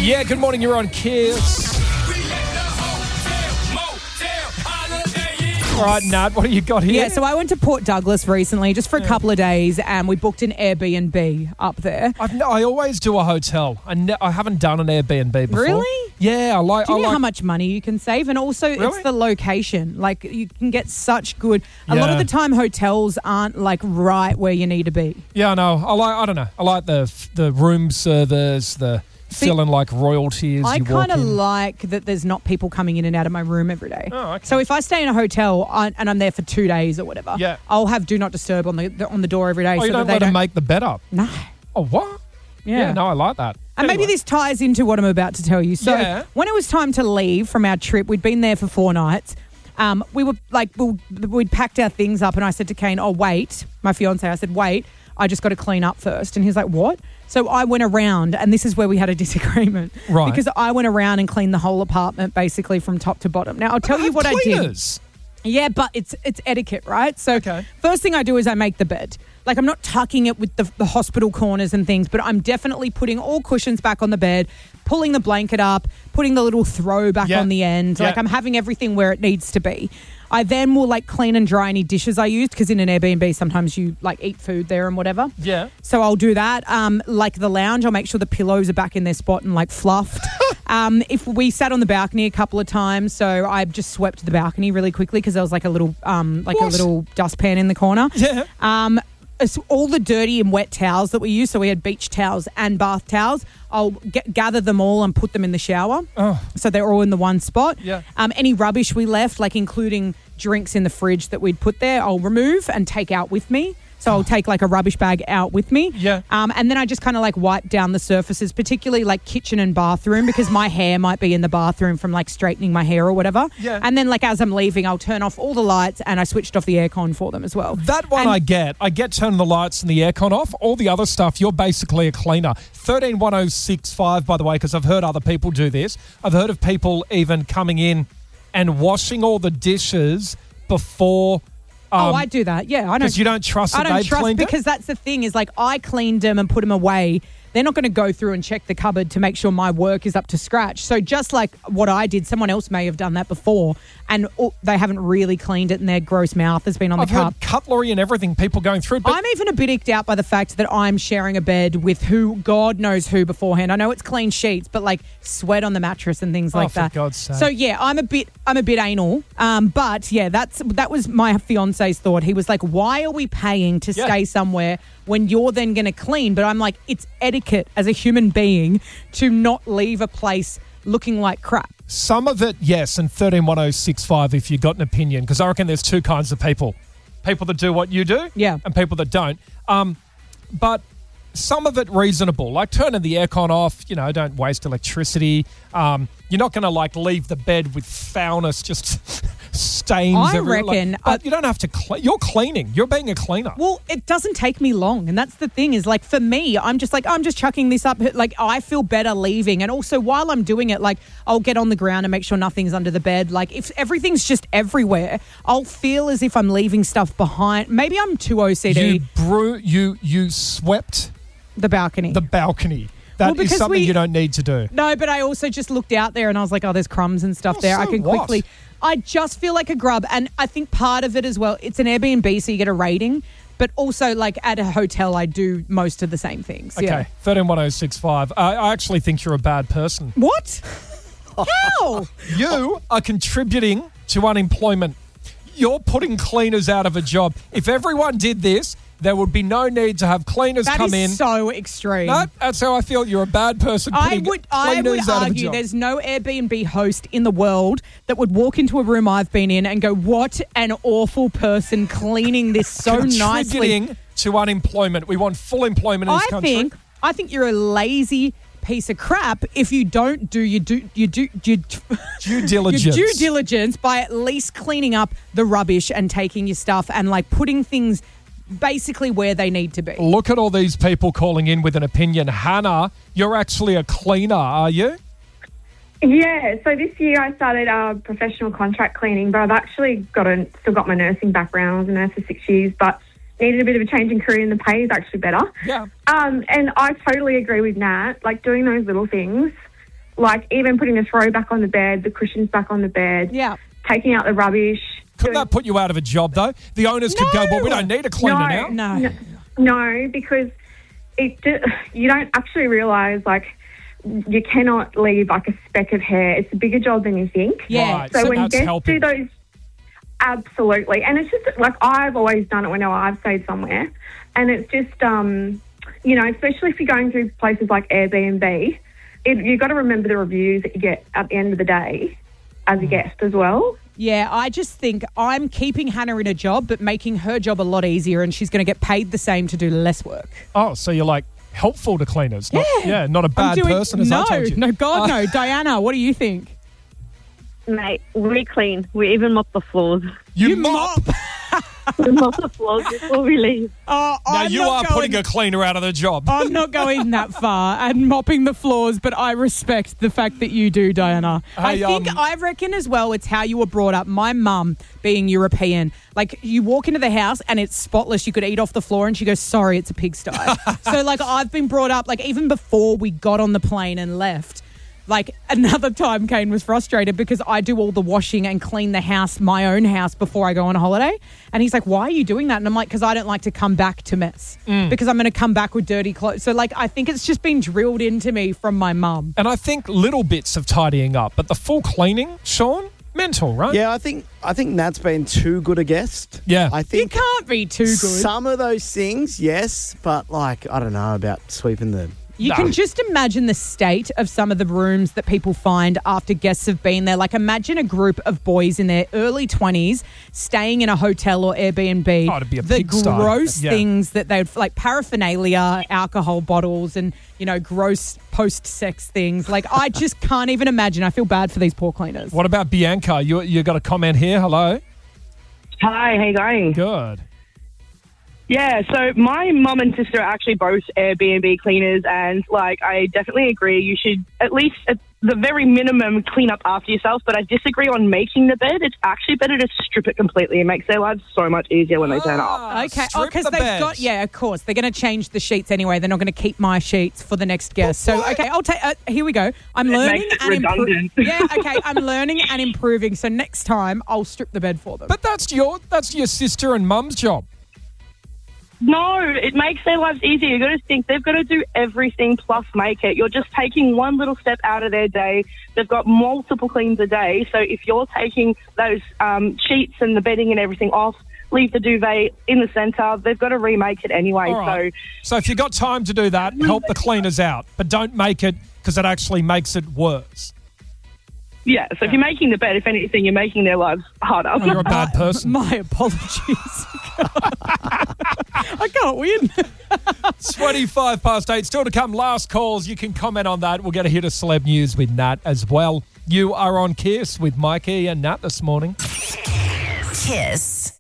Yeah, good morning. You're on Kiss. All right, Nat, what do you got here? Yeah, so I went to Port Douglas recently just for a couple of days and we booked an Airbnb up there. I always do a hotel. I haven't done an Airbnb before. Really? Yeah, I like. Do you know how much money you can save? And also, it's the location. Like, you can get such good. A lot of the time, hotels aren't like right where you need to be. Yeah, I know. I don't know. I like the room service, feeling like royalty as I you walk in. kind of like that there's not people coming in and out of my room every day. Oh, okay. So if I stay in a hotel and I'm there for 2 days or whatever, yeah, I'll have do not disturb on the door every day. Oh, so you don't that let them make the bed up? No. Oh, what? Yeah, no, I like that. And maybe this ties into what I'm about to tell you. So when it was time to leave from our trip, we'd been there for 4 nights. We were like, we'd packed our things up and I said to Kane, oh, wait, my fiance, I said, wait, I just got to clean up first. And he's like, what? So I went around, and this is where we had a disagreement. Right. Because I went around and cleaned the whole apartment basically from top to bottom. Now, I'll tell you what cleaners. I did. Yeah, but it's etiquette, right? So first thing I do is I make the bed. Like, I'm not tucking it with the hospital corners and things, but I'm definitely putting all cushions back on the bed, pulling the blanket up, putting the little throw back on the end. Like, I'm having everything where it needs to be. I then will, like, clean and dry any dishes I used because in an Airbnb sometimes you, like, eat food there and whatever. Yeah. So I'll do that. Like the lounge, I'll make sure the pillows are back in their spot and, like, fluffed. If we sat on the balcony a couple of times, so I just swept the balcony really quickly because there was, like, a little a little dustpan in the corner. Yeah. All the dirty and wet towels that we use, so we had beach towels and bath towels, I'll gather them all and put them in the shower. Oh. So they're all in the one spot. Yeah. Any rubbish we left, like including drinks in the fridge that we'd put there, I'll remove and take out with me. So I'll take like a rubbish bag out with me. Yeah. And then I just kind of like wipe down the surfaces, particularly like kitchen and bathroom, because my hair might be in the bathroom from like straightening my hair or whatever. Yeah. And then like as I'm leaving, I'll turn off all the lights and I switched off the aircon for them as well. That one I get turning the lights and the aircon off. All the other stuff, you're basically a cleaner. 131065, by the way, because I've heard other people do this. I've heard of people even coming in and washing all the dishes before... I do that. Yeah, I don't. Because you don't trust that they've cleaned it? Because that's the thing is like I cleaned them and put them away. They're not going to go through and check the cupboard to make sure my work is up to scratch. So just like what I did, someone else may have done that before and they haven't really cleaned it and their gross mouth has been on the cup. I've heard cutlery and everything, people going through. But I'm even a bit icked out by the fact that I'm sharing a bed with who, God knows who beforehand. I know it's clean sheets, but like sweat on the mattress and things like that. For God's sake. So yeah, I'm a bit anal. But yeah, that was my fiance's thought. He was like, why are we paying to stay somewhere when you're then going to clean? But I'm like, it's etiquette as a human being to not leave a place looking like crap. Some of it, yes, and 131065 if you've got an opinion, because I reckon there's two kinds of people. People that do what you do and people that don't. But some of it reasonable, like turning the aircon off, don't waste electricity. You're not going to like leave the bed with foulness just stains everywhere. Reckon. But you don't have to clean. You're cleaning. You're being a cleaner. Well, it doesn't take me long. And that's the thing is like for me, I'm just chucking this up. Like I feel better leaving. And also while I'm doing it, like I'll get on the ground and make sure nothing's under the bed. Like if everything's just everywhere, I'll feel as if I'm leaving stuff behind. Maybe I'm too OCD. You swept the balcony. That is something you don't need to do. No, but I also just looked out there and I was like, there's crumbs and stuff there. So I can quickly... I just feel like a grub. And I think part of it as well, it's an Airbnb, so you get a rating. But also, like, at a hotel, I do most of the same things. Okay, 131065. I actually think you're a bad person. What? How? You are contributing to unemployment. You're putting cleaners out of a job. If everyone did this, there would be no need to have cleaners come in. That is so extreme. No, that's how I feel. You're a bad person putting cleaners I would out of a argue job. there's no Airbnb host in the world that would walk into a room I've been in and go, what an awful person cleaning this so nicely. Contributing to unemployment. We want full employment in this country. I think you're a lazy piece of crap if you don't do your due diligence by at least cleaning up the rubbish and taking your stuff and like putting things basically where they need to be. Look at all these people calling in with an opinion. Hannah, you're actually a cleaner, are you? Yeah, so this year I started professional contract cleaning, but I've actually still got my nursing background. I was a nurse for 6 years, but needed a bit of a change in career and the pay is actually better. Yeah. And I totally agree with Nat. Like doing those little things like even putting the throw back on the bed, the cushions back on the bed, taking out the rubbish. Couldn't that put you out of a job, though? The owners could go, well, we don't need a cleaner now. No, because you don't actually realise, like, you cannot leave, like, a speck of hair. It's a bigger job than you think. Yeah. Right. So when guests helping. do those, absolutely. And it's just, like, I've always done it whenever I've stayed somewhere. And it's just, you know, especially if you're going through places like Airbnb, you've got to remember the reviews that you get at the end of the day as a guest as well. Yeah, I just think I'm keeping Hannah in a job but making her job a lot easier, and she's going to get paid the same to do less work. Oh, so you're like helpful to cleaners. Not a bad person as I told you. No, God, no. Diana, what do you think? Mate, we clean. We even mop the floors. You mop? We mop the floors before we leave. Now you are putting a cleaner out of the job. I'm not going that far and mopping the floors, but I respect the fact that you do, Diana. Hey, I reckon as well it's how you were brought up. My mum, being European, like you walk into the house and it's spotless. You could eat off the floor and she goes, sorry, it's a pigsty. So like I've been brought up, like even before we got on the plane and left, like another time Kane was frustrated because I do all the washing and clean the house, my own house, before I go on holiday. And he's like, why are you doing that? And I'm like, because I don't like to come back to mess because I'm going to come back with dirty clothes. So like I think it's just been drilled into me from my mum. And I think little bits of tidying up, but the full cleaning, Sean, mental, right? Yeah, I think Nat's been too good a guest. Yeah. I think you can't be too good. Some of those things, yes, but like, I don't know about sweeping the... You can just imagine the state of some of the rooms that people find after guests have been there. Like imagine a group of boys in their early 20s staying in a hotel or Airbnb. Oh, it'd be a the pigsty. gross things that they'd like paraphernalia, alcohol bottles and, you know, gross post-sex things. Like I just can't even imagine. I feel bad for these poor cleaners. What about Bianca? You got a comment here. Hello. Hi, how you going? Good. Yeah, so my mum and sister are actually both Airbnb cleaners, and like I definitely agree you should at least at the very minimum clean up after yourself, but I disagree on making the bed. It's actually better to strip it completely. It makes their lives so much easier when they turn up. Okay. Oh, because they've got, of course. They're going to change the sheets anyway. They're not going to keep my sheets for the next guest. So, okay, I'll take, here we go. I'm learning and improving. Yeah, okay, I'm learning and improving. So next time I'll strip the bed for them. But that's your sister and mum's job. No, it makes their lives easier. You've got to think they've got to do everything plus make it. You're just taking one little step out of their day. They've got multiple cleans a day. So if you're taking those sheets and the bedding and everything off, leave the duvet in the centre, they've got to remake it anyway. Right. So if you've got time to do that, help the cleaners out. But don't make it because it actually makes it worse. Yeah, so if you're making the bed, if anything, you're making their lives harder. Oh, you're a bad person. My apologies. I can't win. 8:25. Still to come, last calls. You can comment on that. We'll get a hit of celeb news with Nat as well. You are on Kiss with Mikey and Nat this morning. Kiss.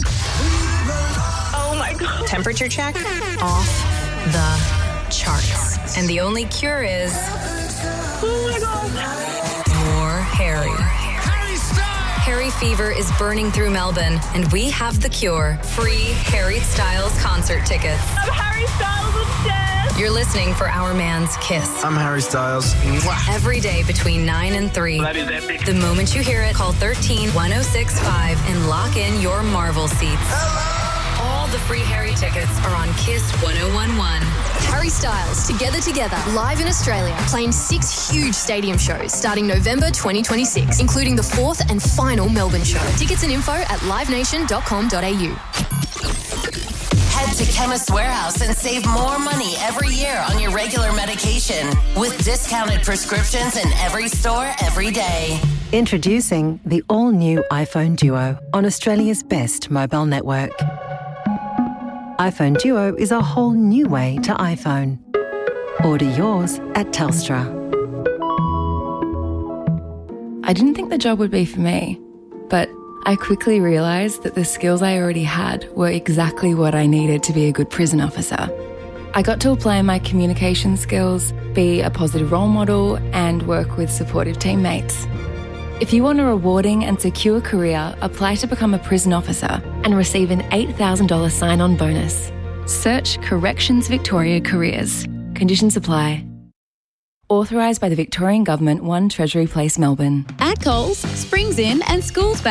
Oh my God. Temperature check off the charts. And the only cure is... Oh my God. More Harry. Harry fever is burning through Melbourne, and we have the cure. Free Harry Styles concert tickets. I'm Harry Styles obsessed. You're listening for Our Man's Kiss. I'm Harry Styles. Every day between 9 and 3. That is epic. The moment you hear it, call 13-1065 and lock in your Marvel seats. All the free Harry tickets are on Kiss 1011. Harry Styles, Together, live in Australia, playing 6 huge stadium shows starting November 2026, including the 4th and final Melbourne show. Tickets and info at livenation.com.au. Head to Chemist Warehouse and save more money every year on your regular medication with discounted prescriptions in every store every day. Introducing the all-new iPhone Duo on Australia's best mobile network. iPhone Duo is a whole new way to iPhone. Order yours at Telstra. I didn't think the job would be for me, but I quickly realised that the skills I already had were exactly what I needed to be a good prison officer. I got to apply my communication skills, be a positive role model, and work with supportive teammates. If you want a rewarding and secure career, apply to become a prison officer and receive an $8,000 sign-on bonus. Search Corrections Victoria Careers. Conditions apply. Authorised by the Victorian Government, 1 Treasury Place, Melbourne. At Coles, spring's in and school's back.